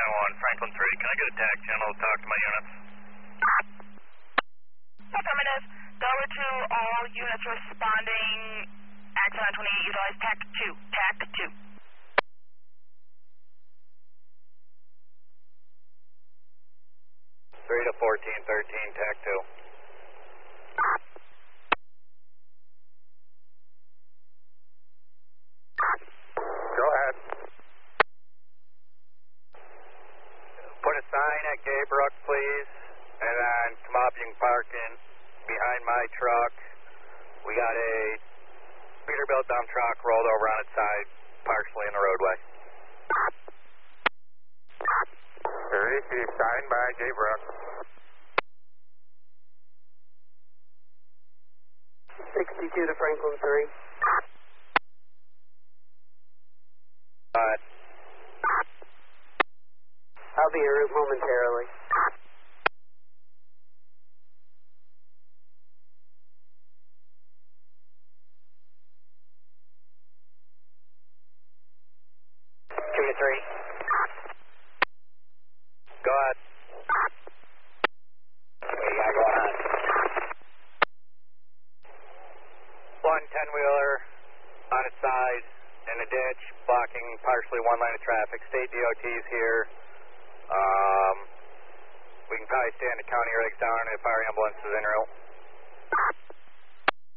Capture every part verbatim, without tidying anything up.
nine one, Franklin three. Can I get a TAC channel to talk to my units? Affirmative. Go over to all units responding. Axon twenty-eight, utilize TAC two. TAC two. three to fourteen thirteen, TAC two. Go ahead. Put a sign at Gaybrook, please, and then come up. You can park in behind my truck. We got a Peterbilt dump truck rolled over on its side, partially in the roadway. Three, sign by Gaybrook. sixty-two to Franklin three. Uh, I'll be en route momentarily. two to three. Go ahead. What do you got going on? One ten-wheeler on its side in a ditch, blocking partially one lane of traffic. State D O T's here. Um, we can probably stand the county rigs down if our ambulance is en route.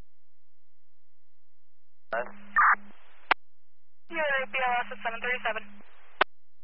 You're B L S at seven thirty-seven.